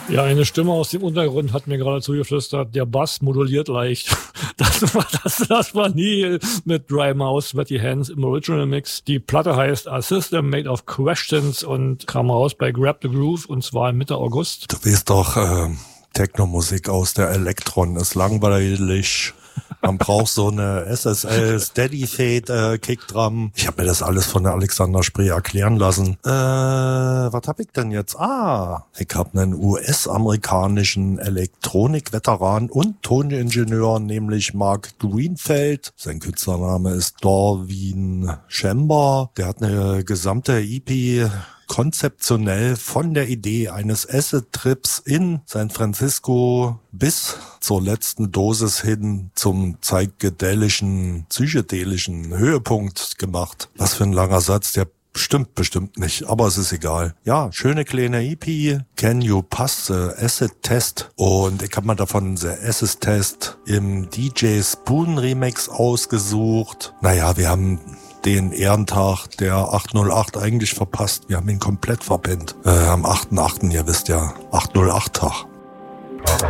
Ja, eine Stimme aus dem Untergrund hat mir gerade zugeflüstert, der Bass moduliert leicht. Das war Neil mit Dry Mouth, Sweaty Hands im Original Mix. Die Platte heißt A System Made of Questions und kam raus bei Grab the Groove und zwar Mitte August. Du weißt doch, Techno-Musik aus der Elektron ist langweilig. Man braucht so eine SSL Steady Fade Kickdrum. Ich habe mir das alles von der Alexander Spree erklären lassen. Was hab ich denn jetzt? Ich habe einen US-amerikanischen Elektronik-Veteran und Toningenieur, nämlich Mark Greenfeld. Sein Künstlername ist Darwin Chamber. Der hat eine gesamte EP konzeptionell von der Idee eines Acid-Trips in San Francisco bis zur letzten Dosis hin zum psychedelischen, psychedelischen Höhepunkt gemacht. Was für ein langer Satz, der stimmt bestimmt nicht, aber es ist egal. Ja, schöne kleine EP, Can You Pass the Acid Test? Und ich habe mal davon The Acid Test im DJ Spoon Remix ausgesucht. Naja, wir haben den Ehrentag der 808 eigentlich verpasst. Wir haben ihn komplett verpennt. Am 8.8., ihr wisst ja, 808-Tag.